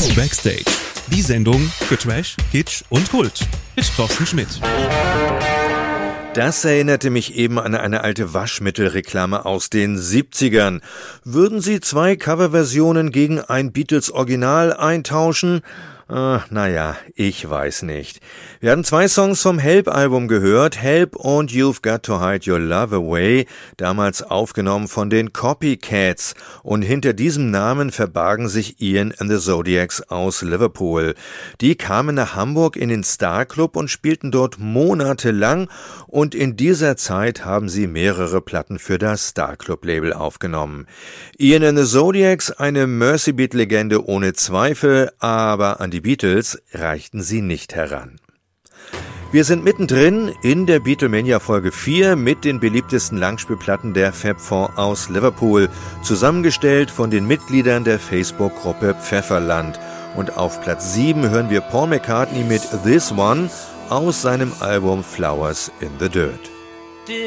Backstage, die Sendung für Trash, Kitsch und Kult mit Thorsten Schmidt. Das erinnerte mich eben an eine alte Waschmittelreklame aus den 70ern. Würden Sie 2 Coverversionen gegen ein Beatles-Original eintauschen? Naja, ich weiß nicht. Wir hatten 2 Songs vom Help-Album gehört, Help und You've Got to Hide Your Love Away, damals aufgenommen von den Copycats. Und hinter diesem Namen verbargen sich Ian and the Zodiacs aus Liverpool. Die kamen nach Hamburg in den Star Club und spielten dort monatelang, und in dieser Zeit haben sie mehrere Platten für das Star Club-Label aufgenommen. Ian and the Zodiacs, eine Mercy Beat-Legende ohne Zweifel, aber an die Beatles reichten sie nicht heran. Wir sind mittendrin in der Beatlemania Folge 4 mit den beliebtesten Langspielplatten der Fab Four aus Liverpool, zusammengestellt von den Mitgliedern der Facebook-Gruppe Pfefferland. Und auf Platz 7 hören wir Paul McCartney mit This One aus seinem Album Flowers in the Dirt.